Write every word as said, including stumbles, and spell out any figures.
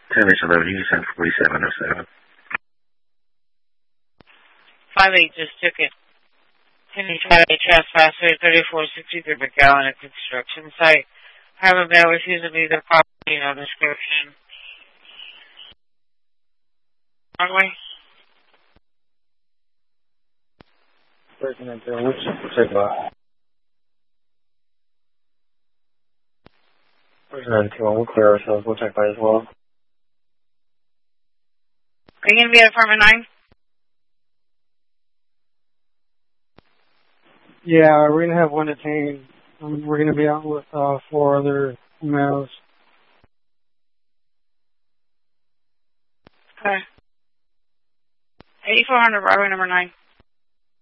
ten H eleven, you can send forty-seven oh seven. five eight just took it. ten H five eight trespass rate thirty-four sixty-three per gallon at construction site. Have a mail refusing me the property, no description. Wrong way. President, uh, which take uh President, uh, we'll clear ourselves. We'll check by as well. Are you going to be at apartment nine? Yeah, we're going to have one detained. Um, we're going to be out with uh, four other males. Okay. eighty-four hundred, Broadway number nine.